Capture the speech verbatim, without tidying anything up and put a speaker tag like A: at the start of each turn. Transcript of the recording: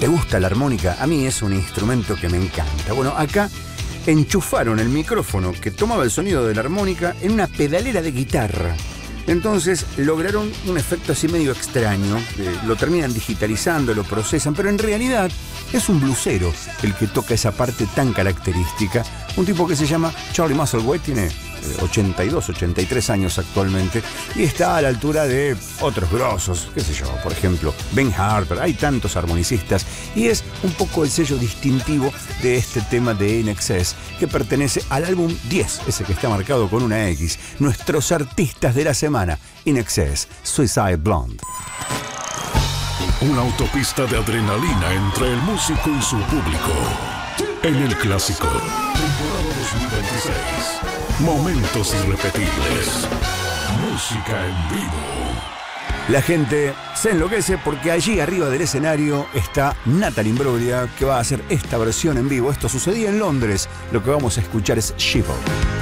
A: ¿Te gusta la armónica? A mí es un instrumento que me encanta. Bueno, acá enchufaron el micrófono que tomaba el sonido de la armónica en una pedalera de guitarra. Entonces lograron un efecto así medio extraño. Eh, lo terminan digitalizando, lo procesan, pero en realidad es un blusero el que toca esa parte tan característica. Un tipo que se llama Charlie Musselwhite, tiene ochenta y dos, ochenta y tres años actualmente y está a la altura de otros grosos, qué sé yo, por ejemplo, Ben Harper. Hay tantos armonicistas y es un poco el sello distintivo de este tema de In Excess, que pertenece al álbum diez, ese que está marcado con una X. Nuestros artistas de la semana: In Excess, Suicide Blonde.
B: Una autopista de adrenalina entre el músico y su público. En el clásico, temporada dos mil veintiséis. Momentos irrepetibles. Música en vivo.
A: La gente se enloquece porque allí arriba del escenario está Natalie Imbruglia, que va a hacer esta versión en vivo. Esto sucedía en Londres. Lo que vamos a escuchar es Shiver.